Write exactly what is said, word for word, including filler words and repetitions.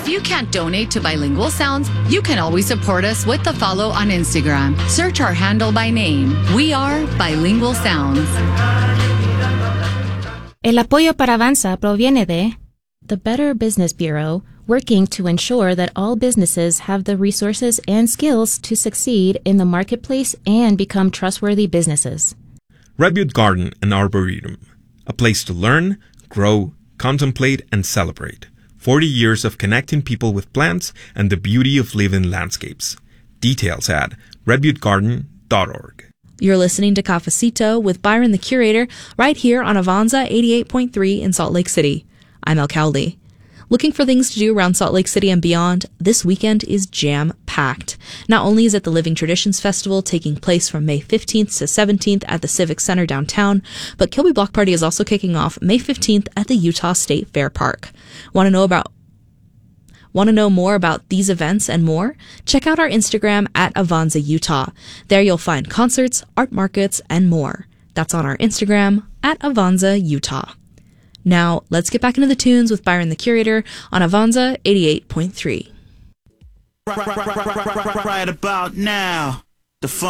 If you can't donate to Bilingual Sounds, you can always support us with the follow on Instagram. Search our handle by name. We are Bilingual Sounds. El apoyo para Avanza proviene de the Better Business Bureau, working to ensure that all businesses have the resources and skills to succeed in the marketplace and become trustworthy businesses. Redbutte Garden and Arboretum, a place to learn, grow, contemplate, and celebrate. forty years of connecting people with plants and the beauty of living landscapes. Details at redbutte garden dot org. You're listening to Cafecito with Byron the Curator right here on Avanza eighty-eight point three in Salt Lake City. I'm El Cowley. Looking for things to do around Salt Lake City and beyond? This weekend is jam-packed. Not only is it the Living Traditions Festival taking place from May fifteenth to seventeenth at the Civic Center downtown, but Kilby Block Party is also kicking off May fifteenth at the Utah State Fair Park. Want to know about Want to know more about these events and more? Check out our Instagram at Avanza Utah. There you'll find concerts, art markets, and more. That's on our Instagram at Avanza Utah. Now, let's get back into the tunes with Byron the Curator on Avanza eighty-eight point three. Right, right, right, right, right, right about now, the